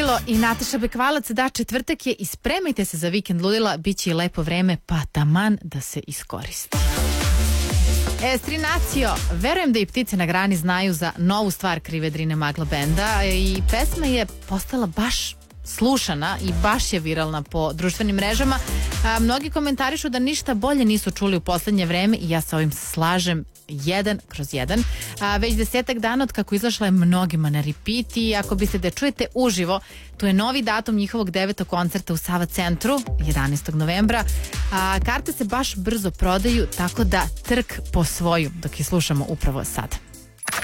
ludilo i Nataša Bekvalac, da, četvrtak je i spremajte se za vikend ludila, bit će i lepo vreme, pa taman da se iskoristi. Strinacio, verujem da i ptice na grani znaju za novu stvar Krive Drine Magla benda i pesma je postala baš slušana i baš je viralna po društvenim mrežama. Mnogi komentarišu da ništa bolje nisu čuli u poslednje vreme i ja sa ovim slažem 1/1. Već 10 dana od kako izašla je mnogima na repeat i ako biste da čujete uživo, tu je novi datum njihovog 9. koncerta u Sava centru, 11. novembra. Karte se baš brzo prodaju, tako da trk po svoju dok je slušamo upravo sad.